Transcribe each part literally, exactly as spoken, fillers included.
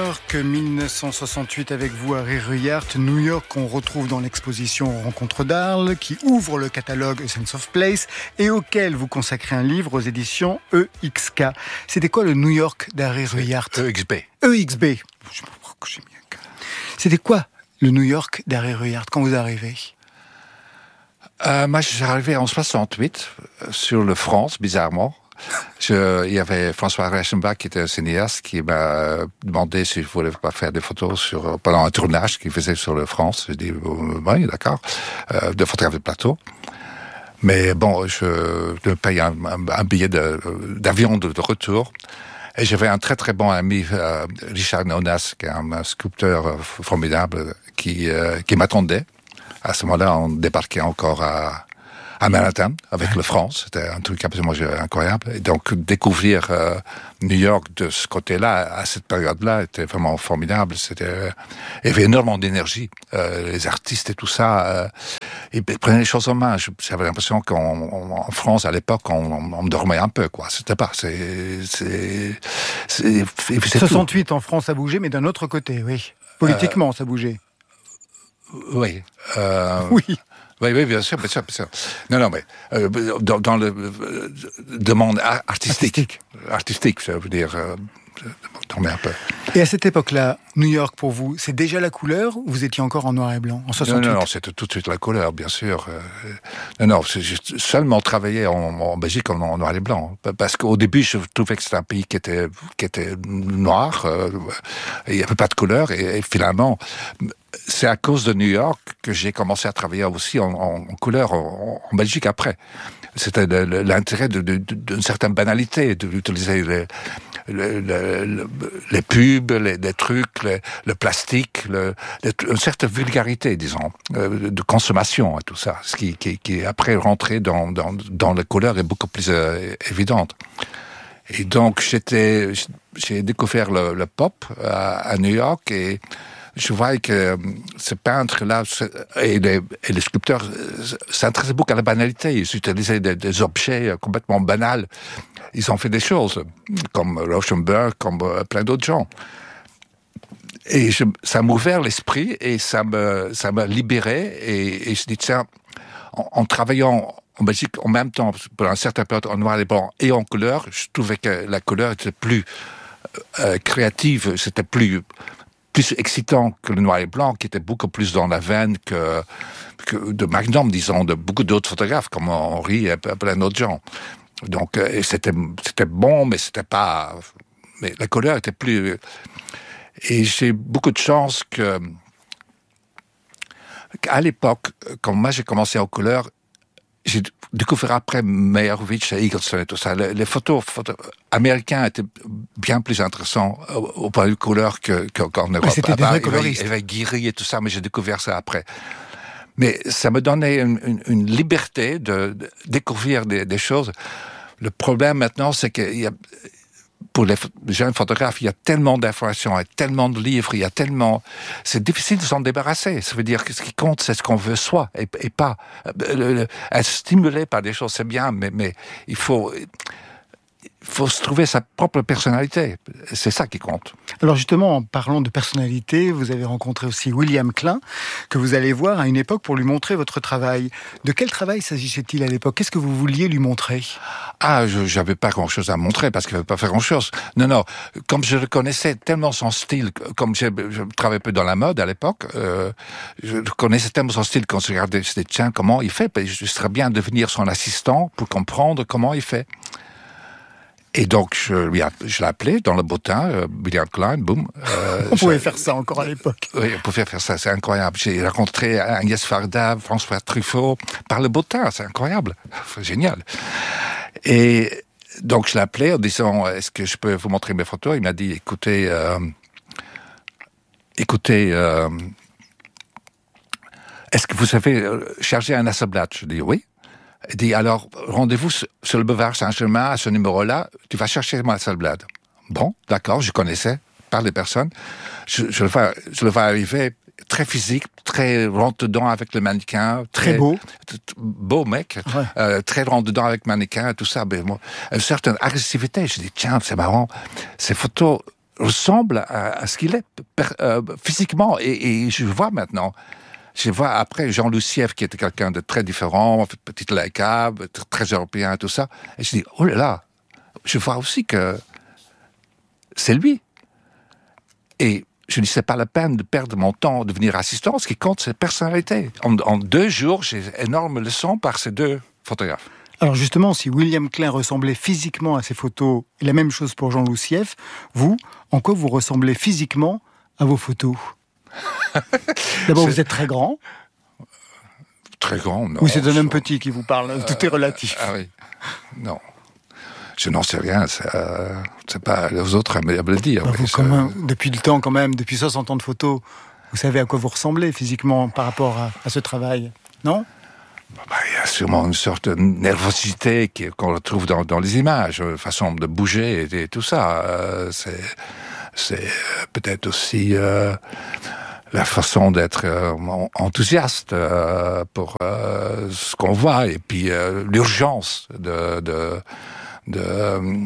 York, dix-neuf cent soixante-huit avec vous, Harry Ruyaert. New York qu'on retrouve dans l'exposition Rencontre d'Arles, qui ouvre le catalogue A Sense of Place et auquel vous consacrez un livre aux éditions E X K. C'était quoi le New York d'Harry Ruyaert? E X B. E X B. Je sais pas pourquoi j'ai mis un K. C'était quoi le New York d'Harry Ruyaert quand vous arrivez? euh, Moi, je suis arrivé en soixante-huit sur le France, bizarrement. Je, il y avait François Reichenbach, qui était un cinéaste, qui m'a demandé si je voulais pas faire des photos sur, pendant un tournage qu'il faisait sur le France. J'ai dit, oui, d'accord, euh, de photographe de plateau. Mais bon, je, je paye un, un, un billet de, d'avion de, de retour. Et j'avais un très très bon ami, euh, Richard Nonas, qui est un, un sculpteur formidable, qui, euh, qui m'attendait. À ce moment-là, on débarquait encore à, à Manhattan, avec le France. C'était un truc absolument incroyable. Et donc, découvrir euh, New York de ce côté-là, à cette période-là, était vraiment formidable. C'était, il y avait énormément d'énergie. Euh, les artistes et tout ça, euh, ils prenaient les choses en main. J'avais l'impression qu'en France, à l'époque, on, on dormait un peu, quoi. C'était pas, c'est, c'est, c'est, c'est soixante-huit tout. En France, ça bougeait, mais d'un autre côté, oui. Politiquement, euh, ça bougeait. Oui. Euh, oui. Oui, oui, bien sûr, bien sûr, bien sûr. Non, non, mais euh, dans, dans le euh, demande artistique, artistique, artistique, ça veut dire euh, dormir un peu. Et à cette époque-là, New York pour vous, c'est déjà la couleur ou vous étiez encore en noir et blanc en soixante-huit? Non, non, non, c'était tout de suite la couleur, bien sûr. Euh, non, non, j'ai seulement travaillé en, en Belgique en, en noir et blanc, parce qu'au début, je trouvais que c'était un pays qui était qui était noir, euh, il n'y avait pas de couleur, et, et finalement. C'est à cause de New York que j'ai commencé à travailler aussi en, en, en couleur en, en Belgique après. C'était le, le, l'intérêt de, de, de, d'une certaine banalité, d'utiliser les, les, les, les pubs, les, les trucs, les, le plastique, le, les, une certaine vulgarité, disons, euh, de consommation et tout ça, ce qui, qui, qui est après rentré dans, dans, dans les couleurs est beaucoup plus euh, évidente. Et donc j'étais, j'ai découvert le, le pop à, à New York et je voyais que ces peintres-là et les, et les sculpteurs s'intéressaient beaucoup à la banalité. Ils utilisaient des, des objets complètement banals. Ils ont fait des choses, comme Rauschenberg, comme plein d'autres gens. Et je, ça m'a ouvert l'esprit et ça me, ça m'a libéré. Et, et je dis, tiens, en, en travaillant en Belgique en même temps, pour un certain période en noir et blanc et en couleur, je trouvais que la couleur était plus euh, créative, c'était plus... plus excitant que le noir et blanc, qui était beaucoup plus dans la veine que, que de Magnum, disons, de beaucoup d'autres photographes, comme Henri et plein d'autres gens. Donc, et c'était, c'était bon, mais c'était pas... Mais la couleur était plus... Et j'ai beaucoup de chance que... qu'à l'époque, quand moi j'ai commencé en couleur, j'ai découvert après Meyerowitz et Eagleson et tout ça. Les, les photos, photos américains étaient bien plus intéressants au, au point de vue couleur que, que, qu'en Europe. C'était des vrais coloristes. Il y avait Guiri et tout ça, mais j'ai découvert ça après. Mais ça me donnait une, une, une liberté de, de découvrir des, des choses. Le problème maintenant, c'est qu'il y a... Pour les jeunes photographes, il y a tellement d'informations, il y a tellement de livres, il y a tellement... C'est difficile de s'en débarrasser. Ça veut dire que ce qui compte, c'est ce qu'on veut soi, et, et pas... Euh, être stimulé par des choses, c'est bien, mais, mais il faut... Il faut se trouver sa propre personnalité. C'est ça qui compte. Alors justement, en parlant de personnalité, vous avez rencontré aussi William Klein, que vous allez voir à une époque pour lui montrer votre travail. De quel travail s'agissait-il à l'époque? Qu'est-ce que vous vouliez lui montrer? Ah, je n'avais pas grand-chose à montrer parce qu'il ne veut pas faire grand-chose. Non, non. Comme je le connaissais tellement son style, comme je, je travaillais un peu dans la mode à l'époque, euh, je connaissais tellement son style quand je regardais, je disais, tiens, comment il fait? Je serais bien devenir son assistant pour comprendre comment il fait. Et donc, je, lui a, je l'ai appelé dans le bottin, euh, William Klein, boum. Euh, on pouvait faire ça encore à l'époque. Oui, on pouvait faire ça, c'est incroyable. J'ai rencontré Agnès Varda, François Truffaut, par le bottin, c'est incroyable, c'est génial. Et donc, je l'ai appelé en disant, est-ce que je peux vous montrer mes photos? Il m'a dit, écoutez, euh, écoutez, euh, est-ce que vous savez charger un assemblage? Je dis oui. Il dit, alors, rendez-vous sur le boulevard Saint-Germain, à ce numéro-là, tu vas chercher mon assemblage. Bon, d'accord, je connaissais, par les personnes. Je, je, le vois, je le vois arriver très physique, très rentre-dedans avec le mannequin. Très, très beau. T- t- beau mec, ouais. euh, très rentre-dedans avec le mannequin, tout ça. Ben, moi, une certaine agressivité. Je dis, tiens, c'est marrant, ces photos ressemble à, à ce qu'il est per, euh, physiquement. Et, et je vois maintenant, je vois après Jean Lucieff, qui était quelqu'un de très différent, petite Laïka, très européen, tout ça. Et je dis, oh là là, je vois aussi que c'est lui. Et je dis, c'est pas la peine de perdre mon temps de devenir assistant. Ce qui compte, c'est la personnalité. En, en deux jours, j'ai énorme leçon par ces deux photographes. Alors justement, si William Klein ressemblait physiquement à ces photos, et la même chose pour Jean Lucieff, vous, en quoi vous ressemblez physiquement à vos photos? D'abord, c'est... vous êtes très grand. Très grand, non. Ou c'est un homme petit qui vous parle, euh, tout est relatif. Ah oui, non. Je n'en sais rien, c'est, euh, c'est pas les autres à me le dire. Bah vous, même, depuis le temps quand même, depuis soixante ans de photos, vous savez à quoi vous ressemblez physiquement par rapport à, à ce travail, non? Bah, il y a sûrement une sorte de nervosité qui, qu'on retrouve dans, dans les images, une façon de bouger et, et tout ça. Euh, c'est, c'est peut-être aussi euh, la façon d'être euh, enthousiaste euh, pour euh, ce qu'on voit, et puis euh, l'urgence de... de de euh,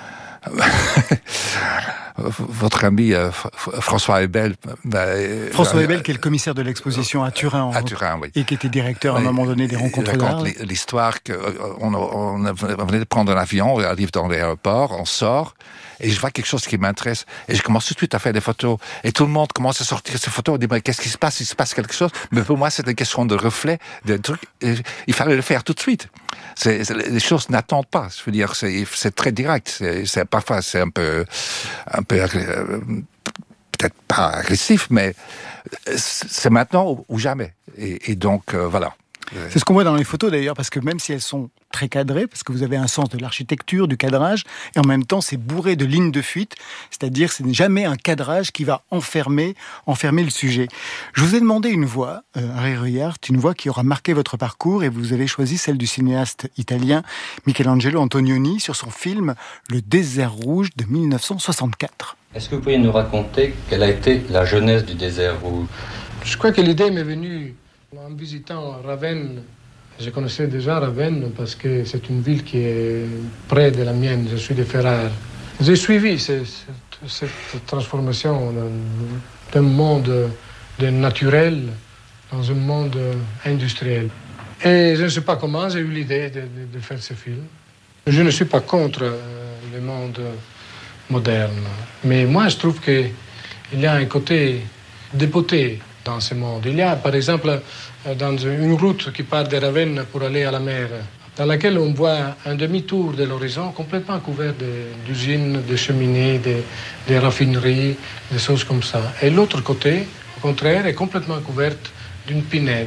votre ami euh, François Ebel. Bah, François euh, Ebel, qui est le commissaire de l'exposition à Turin, à Turin, oui, et qui était directeur oui, à un moment donné des rencontres d'art. L'histoire qu'on on, on venait de prendre un avion, on arrive dans l'aéroport, on sort, et je vois quelque chose qui m'intéresse, et je commence tout de suite à faire des photos, et tout le monde commence à sortir ces photos, on dit, mais qu'est-ce qui se passe? Il se passe quelque chose. Mais pour moi, c'est une question de reflet, de trucs, il fallait le faire tout de suite. C'est, c'est, les choses n'attendent pas. Je veux dire, c'est, c'est très direct. C'est, c'est, parfois, c'est un peu, un peu, euh, peut-être pas agressif, mais c'est maintenant ou, ou jamais. Et, et donc, euh, voilà. C'est ce qu'on voit dans les photos d'ailleurs, parce que même si elles sont très cadrées, parce que vous avez un sens de l'architecture, du cadrage, et en même temps c'est bourré de lignes de fuite, c'est-à-dire c'est jamais un cadrage qui va enfermer, enfermer le sujet. Je vous ai demandé une voix, euh, Harry Ruyaert, une voix qui aura marqué votre parcours, et vous avez choisi celle du cinéaste italien Michelangelo Antonioni sur son film Le désert rouge de dix-neuf cent soixante-quatre. Est-ce que vous pourriez nous raconter quelle a été la jeunesse du désert rouge? Je crois que l'idée m'est venue en visitant Ravenne. Je connaissais déjà Ravenne parce que c'est une ville qui est près de la mienne. Je suis de Ferrare. J'ai suivi cette, cette transformation d'un monde de naturel dans un monde industriel. Et je ne sais pas comment j'ai eu l'idée de, de, de faire ce film. Je ne suis pas contre le monde moderne, mais moi je trouve qu'il y a un côté de beauté dans ce monde. Il y a, par exemple, dans une route qui part de Ravenne pour aller à la mer, dans laquelle on voit un demi-tour de l'horizon complètement couvert de, d'usines, de cheminées, de, de raffineries, des choses comme ça. Et l'autre côté, au contraire, est complètement couverte d'une pinède.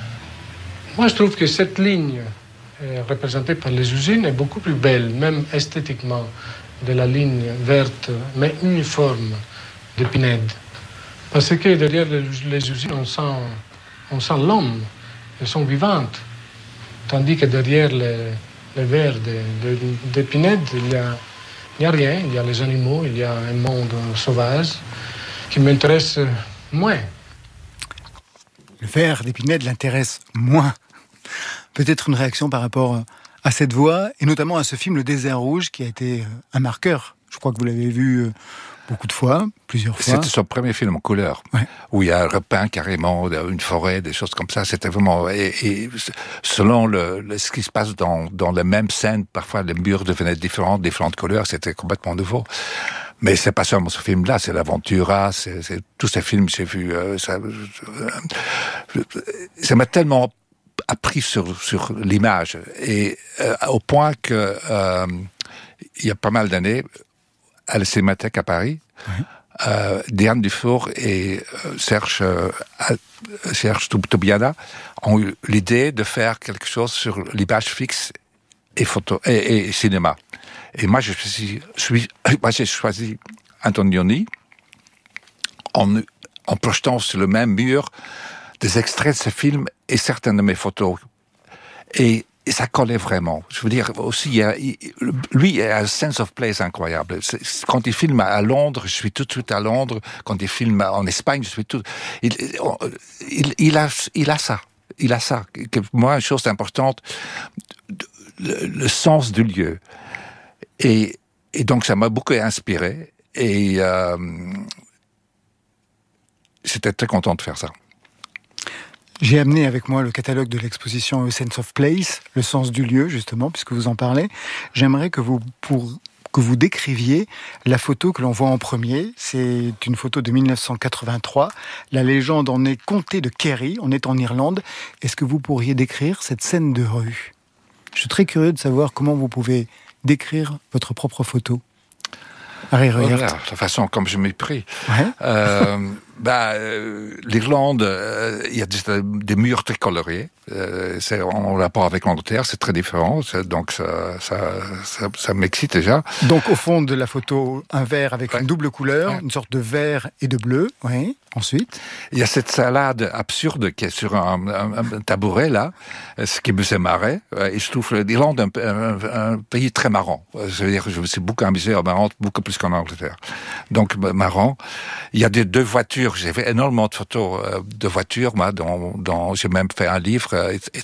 Moi, je trouve que cette ligne représentée par les usines est beaucoup plus belle, même esthétiquement, de la ligne verte, mais uniforme de pinède. Parce que derrière les usines, on sent, on sent l'homme, elles sont vivantes. Tandis que derrière les, les verres des pinèdes, il n'y a, il y a rien. Il y a les animaux, il y a un monde sauvage qui m'intéresse moins. Le verre d'épinette l'intéresse moins. Peut-être une réaction par rapport à cette voix, et notamment à ce film Le désert rouge, qui a été un marqueur. Je crois que vous l'avez vu beaucoup de fois, plusieurs fois. C'était son premier film en couleur, ouais, où il y a repeint carrément une forêt, des choses comme ça. C'était vraiment... Et, et selon le, le, ce qui se passe dans, dans la même scène, parfois les murs devenaient différents, différentes couleurs, c'était complètement nouveau. Mais c'est pas seulement ce film-là, c'est l'Aventura, c'est, c'est tous ces films que j'ai vus. Euh, ça, euh, ça m'a tellement appris sur, sur l'image, et euh, au point que euh, il y a pas mal d'années, à la Cinémathèque à Paris, oui. euh, Diane Dufour et euh, Serge, euh, Serge Toubiana ont eu l'idée de faire quelque chose sur l'image fixe et photo et, et cinéma. Et moi, je suis, suis, moi, j'ai choisi Antonioni en, en projetant sur le même mur des extraits de ce film et certaines de mes photos. Et, et ça collait vraiment. Je veux dire, aussi, il y a, il, lui, il a un sense of place incroyable. C'est, quand il filme à Londres, je suis tout de suite à Londres. Quand il filme en Espagne, je suis tout... Il, il, il, a, il a ça. Il a ça. Que, moi, une chose importante, le, le sens du lieu. Et, et donc, ça m'a beaucoup inspiré. et euh, j'étais très content de faire ça. J'ai amené avec moi le catalogue de l'exposition A Sense of Place, le sens du lieu, justement, puisque vous en parlez. J'aimerais que vous, pour, que vous décriviez la photo que l'on voit en premier. C'est une photo de mille neuf cent quatre-vingt-trois. La légende en est contée de Kerry. On est en Irlande. Est-ce que vous pourriez décrire cette scène de rue ? Je suis très curieux de savoir comment vous pouvez décrire votre propre photo. Harry Ruyaert. Voilà, la façon comme je m'y pris. Ouais. Euh, bah, euh, L'Irlande, il euh, y a des, des murs très colorés. Euh, c'est en rapport avec l'Angleterre, c'est très différent. C'est, donc ça, ça, ça, ça m'excite déjà. Donc au fond de la photo, un vert avec ouais. une double couleur, ouais. une sorte de vert et de bleu. Oui. Ensuite, il y a cette salade absurde qui est sur un, un, un tabouret là, ce qui me faisait marrer. Et je trouve l'Irlande un, un, un pays très marrant. Je veux dire, je me suis beaucoup amusé en marrant, beaucoup plus qu'en Angleterre. Donc marrant. Il y a des deux voitures. J'ai fait énormément de photos de voitures. Moi, dont, dont j'ai même fait un livre. It's